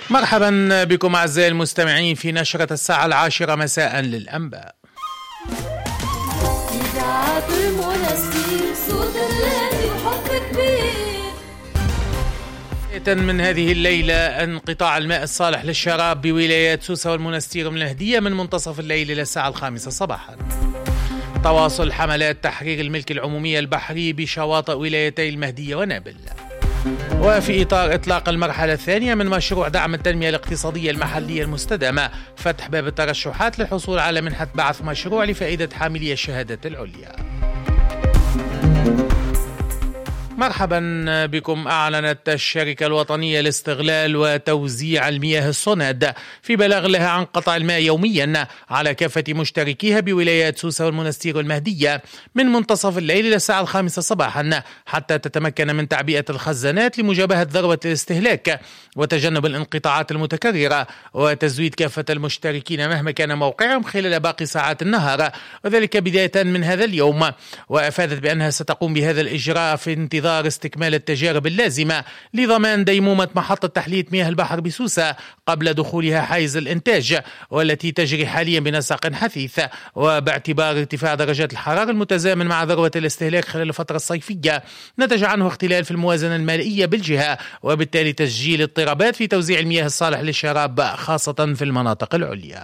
مرحبا بكم أعزائي المستمعين في نشرة الساعة 10 مساء للأنباء. إذاعة المنستير صوت الذي وحب كبير. من هذه الليلة انقطاع الماء الصالح للشراب بولايات سوسة والمنستير والمهدية من منتصف الليل إلى الساعة 5 صباحا. تواصل حملات تحرير الملك العمومي البحري بشواطئ ولايتي المهدية ونابل. وفي إطار إطلاق المرحلة الثانية من مشروع دعم التنمية الاقتصادية المحلية المستدامة، فتح باب الترشحات للحصول على منحة بعث مشروع لفائدة حاملي الشهادة العليا. مرحبا بكم. أعلنت الشركة الوطنية لاستغلال وتوزيع المياه الصند في بلاغ لها عن قطع الماء يوميا على كافة مشتركيها بولايات سوسة والمنستير والمهدية من منتصف الليل إلى الساعة 5 صباحا حتى تتمكن من تعبئة الخزانات لمجابهة ذروة الاستهلاك وتجنب الانقطاعات المتكررة وتزويد كافة المشتركين مهما كان موقعهم خلال باقي ساعات النهار، وذلك بداية من هذا اليوم. وأفادت بأنها ستقوم بهذا الإجراء في انتظار استكمال التجارب اللازمة لضمان ديمومة محطة تحلية مياه البحر بسوسة قبل دخولها حيز الإنتاج، والتي تجري حاليا بنسق حثيث، وباعتبار ارتفاع درجات الحرارة المتزامن مع ذروة الاستهلاك خلال الفترة الصيفية نتج عنه اختلال في الموازنة المالية بالجهة، وبالتالي تسجيل اضطرابات في توزيع المياه الصالح للشراب خاصة في المناطق العليا.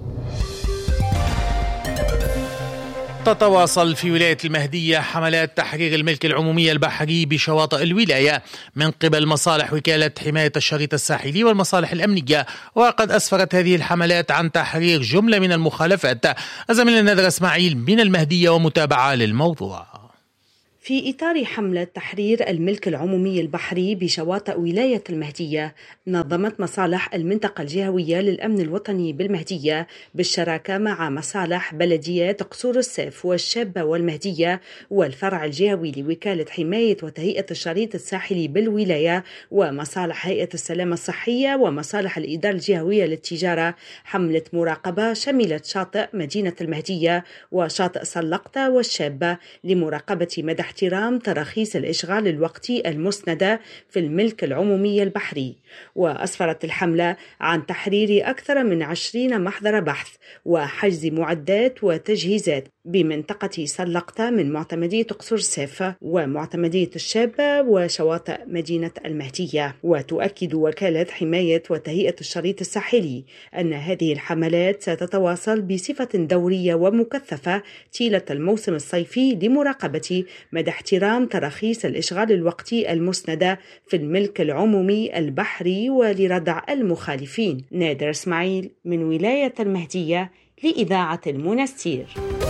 تتواصل في ولاية المهدية حملات تحرير الملك العمومي البحري بشواطئ الولاية من قبل مصالح وكالة حماية الشريط الساحلي والمصالح الأمنية، وقد أسفرت هذه الحملات عن تحرير جملة من المخالفات. زميلنا نادر إسماعيل من المهدية ومتابعة للموضوع. في إطار حملة تحرير الملك العمومي البحري بشواطئ ولاية المهدية، نظمت مصالح المنطقة الجهوية للأمن الوطني بالمهدية بالشراكة مع مصالح بلديات قصور السيف والشابة والمهدية والفرع الجهوي لوكالة حماية وتهيئة الشريط الساحلي بالولاية ومصالح هيئة السلامة الصحية ومصالح الإدارة الجهوية للتجارة، حملة مراقبة شملت شاطئ مدينة المهدية وشاطئ سلقطة والشابة لمراقبة مدى احترام تراخيص الإشغال الوقتي المسندة في الملك العمومي البحري. وأسفرت الحملة عن تحرير أكثر من 20 محضر بحث وحجز معدات وتجهيزات بمنطقة سلقطة من معتمدية قصور السيف ومعتمدية الشابة وشواطئ مدينة المهدية. وتؤكد وكالة حماية وتهيئة الشريط الساحلي أن هذه الحملات ستتواصل بصفة دورية ومكثفة طيلة الموسم الصيفي لمراقبة مدى احترام تراخيص الإشغال الوقتي المسندة في الملك العمومي البحري ولردع المخالفين. نادر إسماعيل من ولاية المهدية لإذاعة المنستير.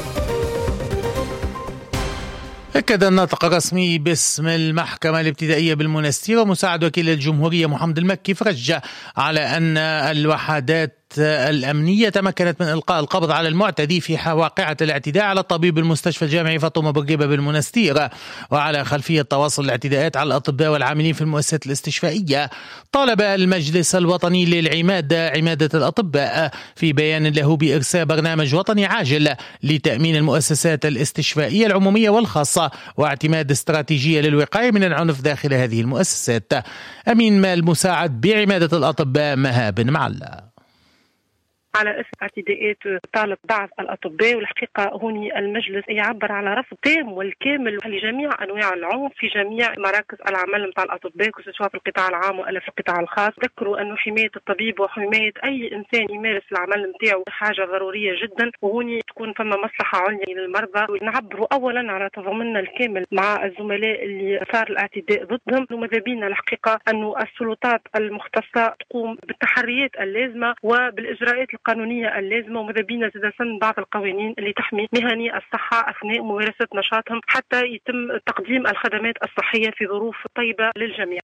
أكد الناطق الرسمي باسم المحكمة الابتدائية بالمنستير ومساعد وكيل الجمهورية محمد المكي فرج على أن الوحدات الأمنية تمكنت من إلقاء القبض على المعتدي في واقعة الاعتداء على الطبيب بالمستشفى الجامعي فاطمة بورقيبة بالمنستير. وعلى خلفية تواصل الاعتداءات على الأطباء والعاملين في المؤسسات الاستشفائية، طالب المجلس الوطني للعمادة عمادة الأطباء في بيان له بإرساء برنامج وطني عاجل لتأمين المؤسسات الاستشفائية العمومية والخاصة واعتماد استراتيجية للوقاية من العنف داخل هذه المؤسسات. أمين مال مساعد بعمادة الأطباء مهاب معلّة. على اسم اعتداءات طالب بعض الأطباء، والحقيقة هوني المجلس يعبر على رفض تام والكامل لجميع أنواع العنف في جميع مراكز العمل متاع الأطباء سواء في القطاع العام ولا في القطاع الخاص. ذكروا أنه حماية الطبيب وحماية أي إنسان يمارس العمل متاعه حاجة ضرورية جدا، وهوني تكون فما مصلحة عليا للمرضى. ونعبروا أولا على تضامننا الكامل مع الزملاء اللي صار الاعتداء ضدهم، وماذا بينا الحقيقة أنه السلطات المختصة تقوم بالتحريات اللازمة وبالإجراءات القانونية اللازمة، وماذا بينا زاد سن بعض القوانين اللي تحمي مهني الصحة أثناء ممارسة نشاطهم حتى يتم تقديم الخدمات الصحية في ظروف طيبة للجميع.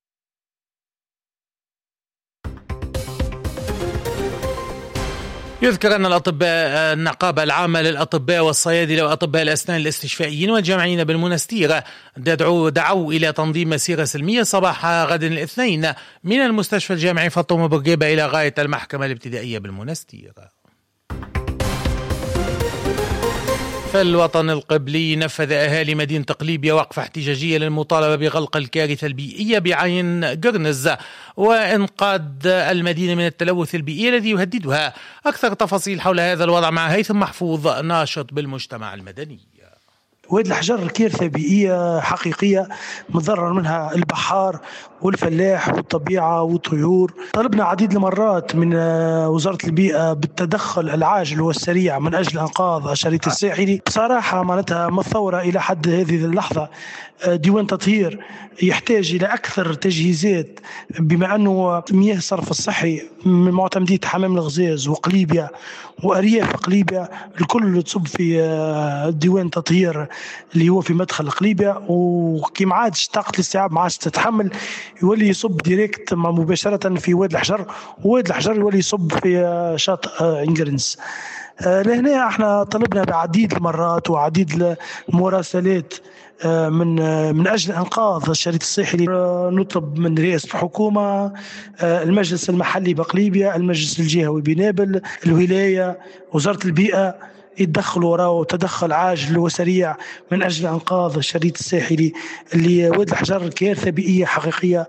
يذكر أن الأطباء النقابة العامة للأطباء والصيادلة وأطباء الأسنان الاستشفائيين والجامعيين بالمنستير دعوا إلى تنظيم مسيرة سلمية صباح غد الاثنين من المستشفى الجامعي فاطمة بورقيبة إلى غاية المحكمة الابتدائية بالمنستير. في الوطن القبلي نفذ أهالي مدينة قليبية وقفة احتجاجية للمطالبة بغلق الكارثة البيئية بعين قرنز وإنقاذ المدينة من التلوث البيئي الذي يهددها. أكثر تفاصيل حول هذا الوضع مع هيثم محفوظ ناشط بالمجتمع المدني. وادي الحجر كارثة بيئية حقيقية متضرر منها البحار والفلاح والطبيعة والطيور. طلبنا عديد المرات من وزارة البيئة بالتدخل العاجل والسريع من أجل إنقاذ الشريط الساحلي. بصراحة معناتها متصورة إلى حد هذه اللحظة ديوان تطهير يحتاج إلى أكثر تجهيزات، بما أنه مياه الصرف الصحي من معتمدية حمام الغزاز وقليبيا وأرياف قليبيا الكل تصب في ديوان تطهير اللي هو في مدخل قليبيا، وكي ما عادش طاقة الاستيعاب ما عادش تتحمل يولي يصب ديريكت مباشرة في وادي الحجر، ووادي الحجر يولي يصب في شاطئ إنجرنس. لهنا احنا طلبنا بعديد المرات وعديد المراسلات من أجل إنقاذ الشريط الساحلي. نطلب من رئاسة الحكومة، المجلس المحلي بقليبيا، المجلس الجهوي بنابل، الولاية، وزارة البيئة يتدخلوا وراءه تدخل عاجل وسريع من أجل إنقاذ الشريط الساحلي اللي وادي الحجر كارثة بيئية حقيقية.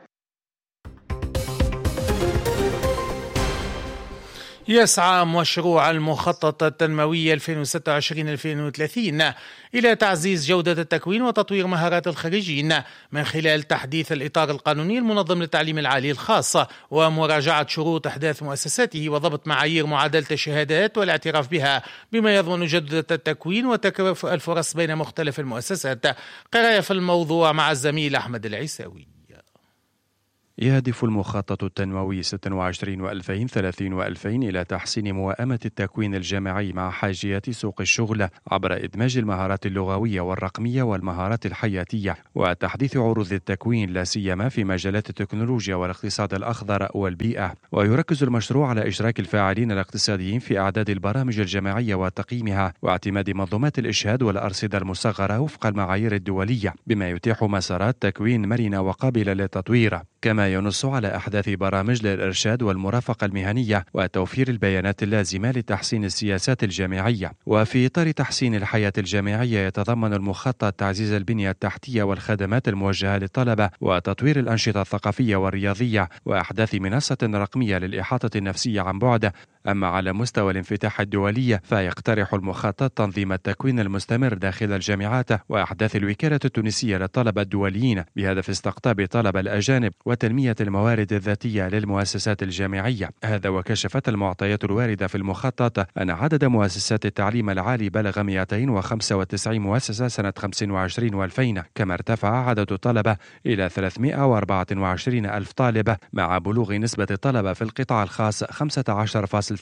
يسعى مشروع المخطط التنموي 2026-2030 إلى تعزيز جودة التكوين وتطوير مهارات الخريجين من خلال تحديث الإطار القانوني المنظم للتعليم العالي الخاص ومراجعة شروط إحداث مؤسساته وضبط معايير معادلة الشهادات والاعتراف بها بما يضمن جودة التكوين وتكافؤ الفرص بين مختلف المؤسسات. قراية في الموضوع مع الزميل أحمد العيساوي. يهدف المخطط التنموي 26 و2030 و2000 إلى تحسين موائمة التكوين الجامعي مع حاجيات سوق الشغل عبر إدماج المهارات اللغوية والرقمية والمهارات الحياتية وتحديث عروض التكوين لا سيما في مجالات التكنولوجيا والاقتصاد الأخضر والبيئة. ويركز المشروع على إشراك الفاعلين الاقتصاديين في إعداد البرامج الجامعية وتقييمها واعتماد منظومات الإشهاد والأرصدة المصغرة وفق المعايير الدولية بما يتيح مسارات تكوين مرنة وقابلة للتطوير. كما ينص على أحداث برامج للإرشاد والمرافقة المهنية وتوفير البيانات اللازمة لتحسين السياسات الجامعية. وفي إطار تحسين الحياة الجامعية يتضمن المخطط تعزيز البنية التحتية والخدمات الموجهة للطلبة وتطوير الأنشطة الثقافية والرياضية وأحداث منصة رقمية للإحاطة النفسية عن بعد. أما على مستوى الانفتاح الدولي فيقترح المخطط تنظيم التكوين المستمر داخل الجامعات وأحداث الوكالة التونسية للطلبة الدوليين بهدف استقطاب طلبة الأجانب وتنمية الموارد الذاتية للمؤسسات الجامعية. هذا وكشفت المعطيات الواردة في المخطط أن عدد مؤسسات التعليم العالي بلغ 295 مؤسسة سنة 25 و2000، كما ارتفع عدد الطلبة إلى 324 ألف طالب مع بلوغ نسبة الطلبة في القطاع الخاص 15.8%.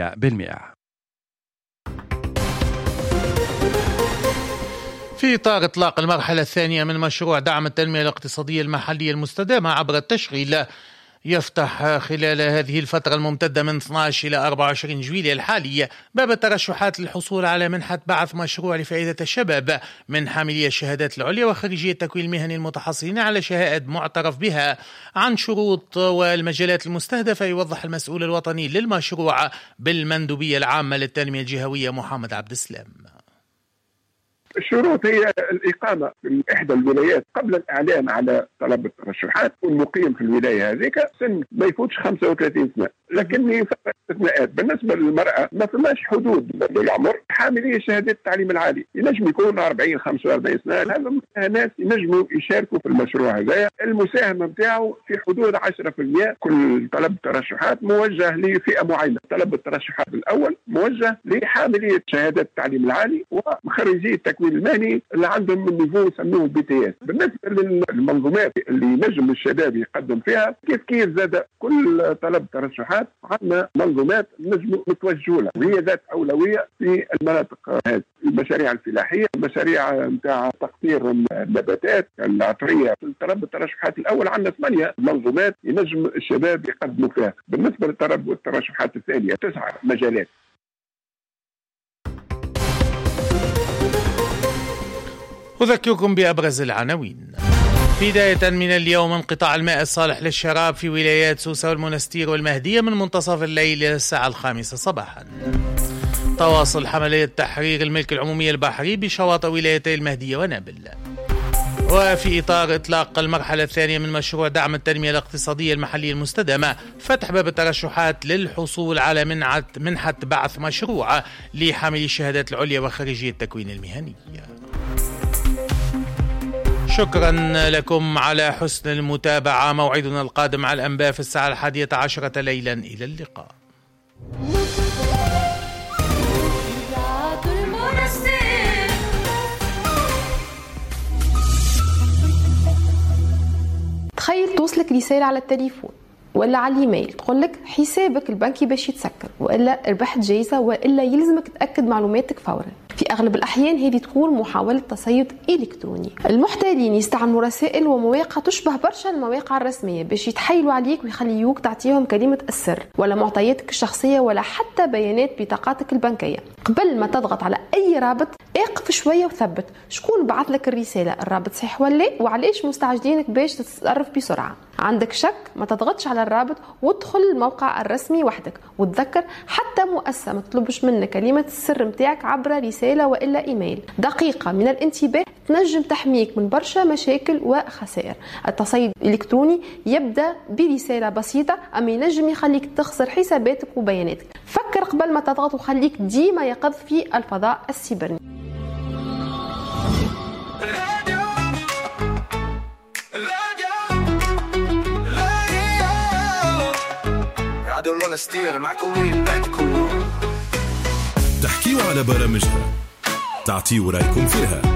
في إطار إطلاق المرحلة الثانية من مشروع دعم التنمية الاقتصادية المحلية المستدامة عبر التشغيل، يفتح خلال هذه الفترة الممتدة من 12 إلى 24 جويلية الحالي باب الترشحات للحصول على منحة بعث مشروع لفائدة الشباب من حاملي الشهادات العليا وخريجي التكوين المهني المتحصلين على شهائد معترف بها. عن شروط والمجالات المستهدفة يوضح المسؤول الوطني للمشروع بالمندوبية العامة للتنمية الجهوية محمد عبد السلام. الشروط هي الإقامة في إحدى الولايات قبل الإعلان على طلب الترشحات، والمقيم في الولاية هذيك سن ما يفوتش 35 سنة، لكن يفتح استثناءات. بالنسبة للمرأة ما فماش حدود للعمر. حاملي شهادات التعليم العالي ينجم يكون 40 45 سنة، هذا ناس ينجموا يشاركوا في المشروع هذا. المساهمة بتاعه في حدود 10%. كل طلب ترشحات موجه لفئة معينة. طلب الترشحات الأول موجه لحاملي شهادات التعليم العالي وخريجي التكوين المهني اللي عندهم من نيفو يسموه BTS. بالنسبة للمنظومات اللي ينجم الشباب يقدم فيها كيف زاد كل طلب ترشحات عندنا منظومات نجم نتوجهوا لها وهي ذات أولوية في المناطق هذه. المشاريع الفلاحية، المشاريع نتاع تقطير النباتات العطرية. في طلب الترشحات الأول عندنا 8 منظومات ينجم الشباب يقدموا فيها. بالنسبة للطلب والترشحات الثانية 9 مجالات. أذكركم بأبرز العناوين. بداية من اليوم انقطاع الماء الصالح للشراب في ولايات سوسة والمنستير والمهدية من منتصف الليل إلى الساعة 5 صباحا. تواصل حملية تحرير الملك العمومي البحري بشواطئ ولايتي المهدية ونابل. وفي إطار إطلاق المرحلة الثانية من مشروع دعم التنمية الاقتصادية المحلية المستدامة، فتح باب الترشحات للحصول على منحة بعث مشروع لحاملي الشهادات العليا وخريجي التكوين المهني. شكرا لكم على حسن المتابعة. موعدنا القادم على الأنباء في الساعة 11 ليلا. إلى اللقاء. تخيل توصلك رسالة على التليفون ولا على الايميل تقول لك حسابك البنكي باش يتسكر، والا ربحت جايزة، والا يلزمك تأكد معلوماتك فورا. في أغلب الأحيان هذه تكون محاولة تصيد إلكتروني. المحتالين يستعملوا رسائل ومواقع تشبه برشا المواقع الرسمية باش يتحايلوا عليك ويخليوك تعطيهم كلمة السر ولا معطياتك الشخصية ولا حتى بيانات بطاقاتك البنكية. قبل ما تضغط على أي رابط اقف شوية وثبت شكون بعث لك الرسالة، الرابط صحيح ولا وعليش مستعجلينك باش تتصرف بسرعة. عندك شك ما تضغطش على الرابط وادخل الموقع الرسمي وحدك، وتذكر حتى مؤسسة ما تطلبش منك كلمة السر متاعك عبر رسالة وإلا إيميل. دقيقة من الانتباه تنجم تحميك من برشا مشاكل وخسائر. التصيد الإلكتروني يبدأ برسالة بسيطة أما ينجم يخليك تخسر حساباتك وبياناتك. فكر قبل ما تضغط وخليك ديما يقظ في الفضاء السيبرني. تحكيوا على برامجها، تعطيوا رأيكم فيها.